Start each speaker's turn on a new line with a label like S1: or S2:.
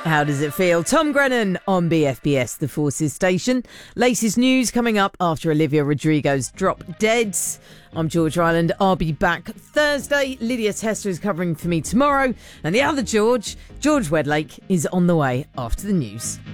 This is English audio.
S1: How does it feel? Tom Grennan on BFBS, the Forces station. Latest news coming up after Olivia Rodrigo's Drop Deads. I'm George Ryland. I'll be back Thursday. Lydia Tester is covering for me tomorrow. And the other George Wedlake, is on the way after the news.